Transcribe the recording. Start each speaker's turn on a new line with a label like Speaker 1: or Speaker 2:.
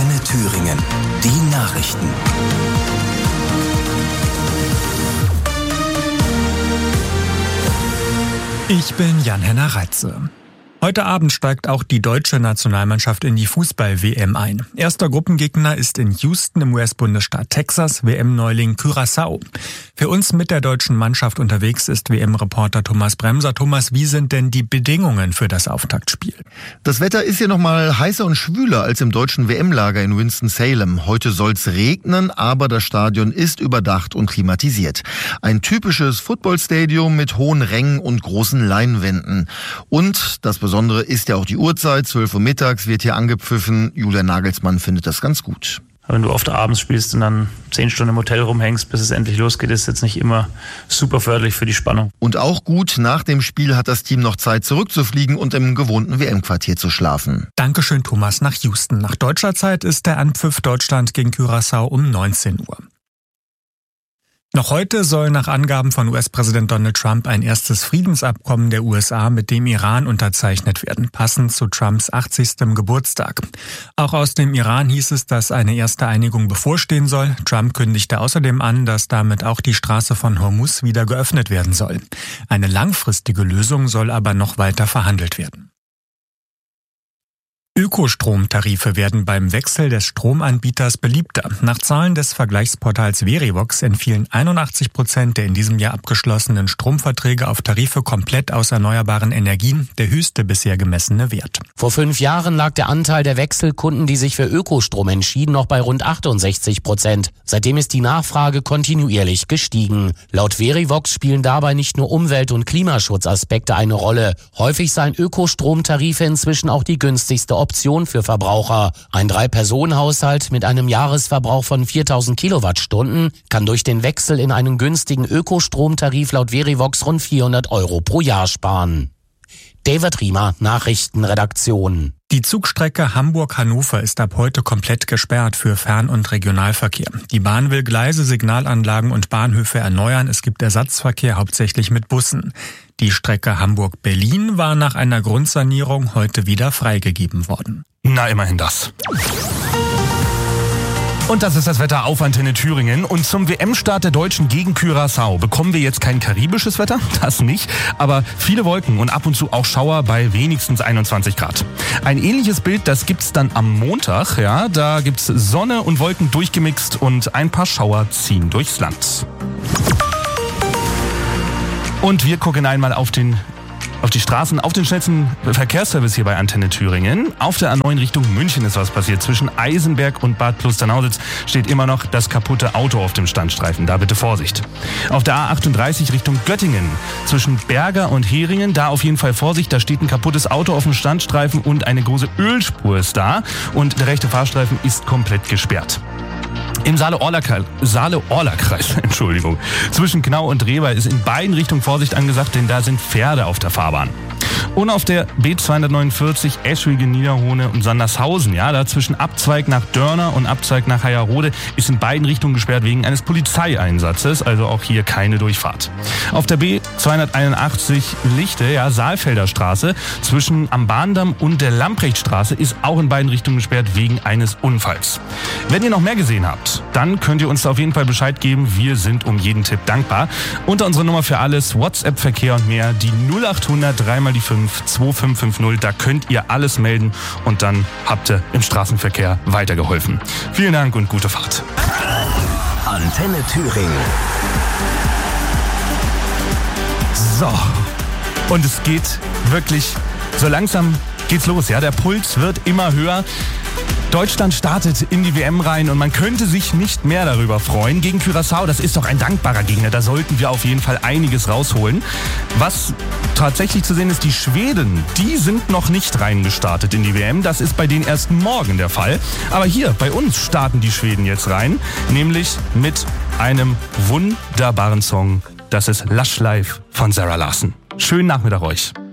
Speaker 1: Antenne Thüringen. Die Nachrichten.
Speaker 2: Ich bin Jan-Henner Reitze. Heute Abend steigt auch die deutsche Nationalmannschaft in die Fußball-WM ein. Erster Gruppengegner ist in Houston im US-Bundesstaat Texas, WM-Neuling Curaçao. Für uns mit der deutschen Mannschaft unterwegs ist WM-Reporter Thomas Bremser. Thomas, wie sind denn die Bedingungen für das Auftaktspiel?
Speaker 3: Das Wetter ist ja noch mal heißer und schwüler als im deutschen WM-Lager in Winston-Salem. Heute soll's regnen, aber das Stadion ist überdacht und klimatisiert. Ein typisches Footballstadium mit hohen Rängen und großen Leinwänden. Und das Besondere ist ja auch die Uhrzeit, 12 Uhr mittags wird hier angepfiffen. Julian Nagelsmann findet das ganz gut.
Speaker 4: Wenn du oft abends spielst und dann 10 Stunden im Hotel rumhängst, bis es endlich losgeht, ist jetzt nicht immer super förderlich für die Spannung.
Speaker 3: Und auch gut, nach dem Spiel hat das Team noch Zeit zurückzufliegen und im gewohnten WM-Quartier zu schlafen.
Speaker 2: Dankeschön, Thomas, nach Houston. Nach deutscher Zeit ist der Anpfiff Deutschland gegen Curaçao um 19 Uhr. Noch heute soll nach Angaben von US-Präsident Donald Trump ein erstes Friedensabkommen der USA mit dem Iran unterzeichnet werden, passend zu Trumps 80. Geburtstag. Auch aus dem Iran hieß es, dass eine erste Einigung bevorstehen soll. Trump kündigte außerdem an, dass damit auch die Straße von Hormuz wieder geöffnet werden soll. Eine langfristige Lösung soll aber noch weiter verhandelt werden. Ökostromtarife werden beim Wechsel des Stromanbieters beliebter. Nach Zahlen des Vergleichsportals Verivox entfielen 81% der in diesem Jahr abgeschlossenen Stromverträge auf Tarife komplett aus erneuerbaren Energien, der höchste bisher gemessene Wert.
Speaker 5: Vor 5 Jahren lag der Anteil der Wechselkunden, die sich für Ökostrom entschieden, noch bei rund 68%. Seitdem ist die Nachfrage kontinuierlich gestiegen. Laut Verivox spielen dabei nicht nur Umwelt- und Klimaschutzaspekte eine Rolle. Häufig seien Ökostromtarife inzwischen auch die günstigste Option für Verbraucher. Ein 3-Personen-Haushalt mit einem Jahresverbrauch von 4000 Kilowattstunden kann durch den Wechsel in einen günstigen Ökostromtarif laut Verivox rund 400 € pro Jahr sparen. David Riemer, Nachrichtenredaktion.
Speaker 2: Die Zugstrecke Hamburg-Hannover ist ab heute komplett gesperrt für Fern- und Regionalverkehr. Die Bahn will Gleise, Signalanlagen und Bahnhöfe erneuern. Es gibt Ersatzverkehr, hauptsächlich mit Bussen. Die Strecke Hamburg-Berlin war nach einer Grundsanierung heute wieder freigegeben worden.
Speaker 6: Na, immerhin das. Und das ist das Wetter auf Antenne Thüringen. Und zum WM-Start der Deutschen gegen Curaçao bekommen wir jetzt kein karibisches Wetter, das nicht, aber viele Wolken und ab und zu auch Schauer bei wenigstens 21 Grad. Ein ähnliches Bild, das gibt's dann am Montag. Ja, da gibt's Sonne und Wolken durchgemixt und ein paar Schauer ziehen durchs Land. Und wir gucken einmal auf die Straßen, auf den schnellsten Verkehrsservice hier bei Antenne Thüringen. Auf der A9 Richtung München ist was passiert. Zwischen Eisenberg und Bad Plusternausitz steht immer noch das kaputte Auto auf dem Standstreifen. Da bitte Vorsicht. Auf der A38 Richtung Göttingen. Zwischen Berger und Heringen, da auf jeden Fall Vorsicht. Da steht ein kaputtes Auto auf dem Standstreifen und eine große Ölspur ist da. Und der rechte Fahrstreifen ist komplett gesperrt. Im Saale-Orla-Kreis, zwischen Knau und Rewa ist in beiden Richtungen Vorsicht angesagt, denn da sind Pferde auf der Fahrbahn. Und auf der B249 Eschwege, Niederhohne und Sandershausen, ja, da zwischen Abzweig nach Dörner und Abzweig nach Hayerode ist in beiden Richtungen gesperrt wegen eines Polizeieinsatzes, also auch hier keine Durchfahrt. Auf der B281 Lichte, ja, Saalfelder Straße, zwischen am Bahndamm und der Lamprechtstraße ist auch in beiden Richtungen gesperrt wegen eines Unfalls. Wenn ihr noch mehr gesehen habt, dann könnt ihr uns da auf jeden Fall Bescheid geben. Wir sind um jeden Tipp dankbar. Unter unsere Nummer für alles, WhatsApp-Verkehr und mehr, die 0800 3x5 2550. Da könnt ihr alles melden und dann habt ihr im Straßenverkehr weitergeholfen. Vielen Dank und gute Fahrt.
Speaker 1: Antenne Thüringen.
Speaker 6: So, und es geht wirklich, so langsam geht's los. Ja, der Puls wird immer höher. Deutschland startet in die WM rein und man könnte sich nicht mehr darüber freuen. Gegen Curaçao, das ist doch ein dankbarer Gegner. Da sollten wir auf jeden Fall einiges rausholen. Was tatsächlich zu sehen ist, die Schweden, die sind noch nicht reingestartet in die WM. Das ist bei denen erst morgen der Fall. Aber hier, bei uns starten die Schweden jetzt rein. Nämlich mit einem wunderbaren Song. Das ist Lush Life von Sarah Larsson. Schönen Nachmittag euch.